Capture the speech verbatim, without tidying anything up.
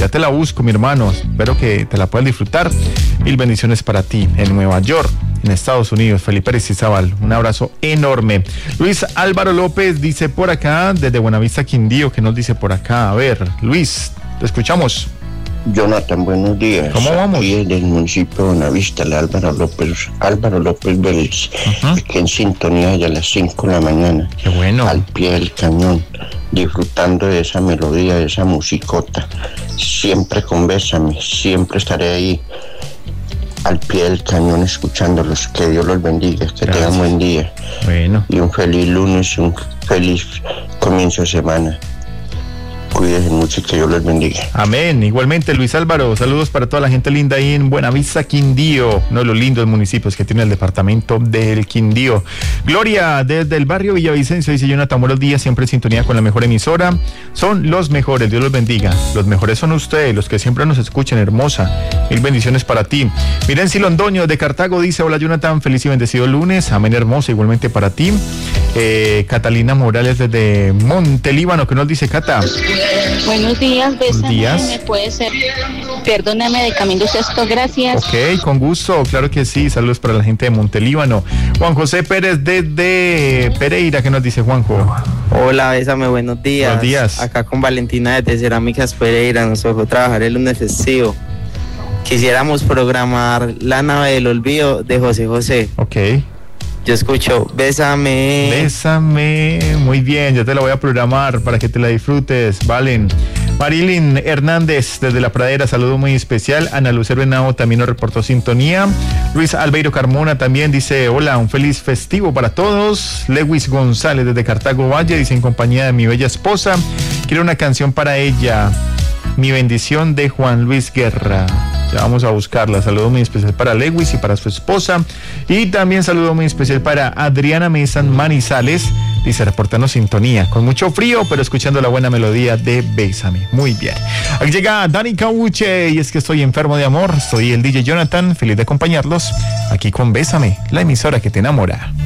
Ya te la busco, mi hermano. Espero que te la puedas disfrutar. Mil bendiciones para ti en Nueva York, en Estados Unidos. Felipe Aristizábal, un abrazo enorme. Luis Álvaro López dice por acá, desde Buenavista, Quindío, ¿qué nos dice por acá? A ver, Luis, te escuchamos. Jonathan, buenos días. ¿Cómo vamos? Aquí es del municipio de Buenavista, el Álvaro López, Álvaro López Vélez, uh-huh. Aquí en sintonía ya a las cinco de la mañana. Qué bueno. Al pie del cañón, disfrutando de esa melodía, de esa musicota. Siempre con Bésame, siempre estaré ahí, al pie del cañón, escuchándolos. Que Dios los bendiga, que Gracias. tengan buen día. Bueno. Y un feliz lunes, un feliz comienzo de semana. Cuídense mucho y que Dios les bendiga. Amén. Igualmente, Luis Álvaro, saludos para toda la gente linda ahí en Buenavista, Quindío, uno de los lindos municipios que tiene el departamento del Quindío. Gloria, desde el barrio Villavicencio, dice Jonathan, buenos días, siempre en sintonía con la mejor emisora. Son los mejores, Dios los bendiga. Los mejores son ustedes, los que siempre nos escuchan, hermosa. Mil bendiciones para ti. Mirenci Londoño de Cartago dice, hola Jonathan, feliz y bendecido lunes. Amén, hermosa, igualmente para ti. Eh, Catalina Morales desde Montelíbano, ¿qué nos dice Cata? Buenos días, Bésame. Buenos días. ¿Me puede ser? Perdóname de Camilo Sesto, gracias. Ok, con gusto, claro que sí. Saludos para la gente de Montelíbano. Juan José Pérez desde Pereira, ¿qué nos dice Juanjo? Hola, Bésame, buenos días. Buenos días. Acá con Valentina desde Cerámicas Pereira, nos tocó trabajar el lunes festivo. Quisiéramos programar La Nave del Olvido de José José. Ok. Yo escucho Bésame. Bésame, muy bien, ya te la voy a programar para que te la disfrutes, Valen. Marilyn Hernández desde La Pradera, saludo muy especial. Ana Lucero Benao también nos reportó sintonía. Luis Albeiro Carmona también dice, hola, un feliz festivo para todos. Lewis González desde Cartago Valle dice, en compañía de mi bella esposa, quiero una canción para ella, Mi bendición, de Juan Luis Guerra. Ya vamos a buscarla. Saludo muy especial para Lewis y para su esposa. Y también saludo muy especial para Adriana Mesan Manizales. Dice, reportando sintonía. Con mucho frío, pero escuchando la buena melodía de Bésame. Muy bien. Aquí llega Dani Cauche. Y es que estoy enfermo de amor. Soy el D J Jonathan. Feliz de acompañarlos aquí con Bésame, la emisora que te enamora.